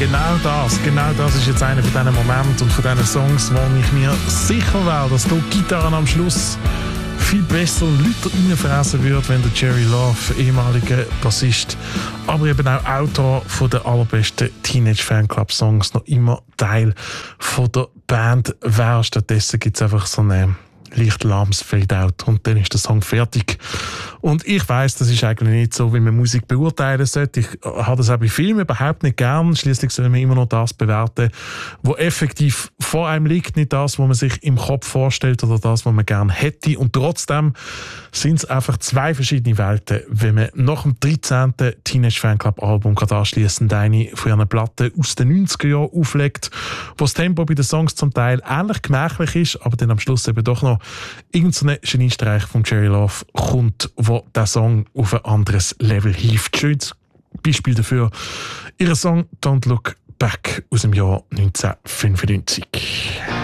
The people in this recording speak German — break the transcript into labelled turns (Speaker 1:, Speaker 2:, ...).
Speaker 1: Genau das ist jetzt einer von diesen Momenten und von diesen Songs, wo ich mir sicher wäre, dass die Gitarren am Schluss viel besser und lauter reinfräsen würde, wenn der Jerry Love, ehemaliger Bassist, aber eben auch Autor von der allerbesten Teenage-Fanclub-Songs, noch immer Teil von der Band wäre. Stattdessen gibt es einfach so eine leicht lahmes Fade-out und dann ist der Song fertig. Und ich weiss, das ist eigentlich nicht so, wie man Musik beurteilen sollte. Ich habe das auch bei Filmen überhaupt nicht gern. Schliesslich soll man immer noch das bewerten, was effektiv vor einem liegt, nicht das, was man sich im Kopf vorstellt oder das, was man gern hätte. Und trotzdem sind es einfach zwei verschiedene Welten, wenn man nach dem 13. Teenage Fanclub Album gerade anschliessend eine von ihren Platten aus den 90er Jahren auflegt, wo das Tempo bei den Songs zum Teil ähnlich gemächlich ist, aber dann am Schluss eben doch noch irgendein Geniestreich von Jerry Love kommt, wo der Song auf ein anderes Level hieft. Schönes Beispiel dafür, ihr Song «Don't Look Back» aus dem Jahr 1995.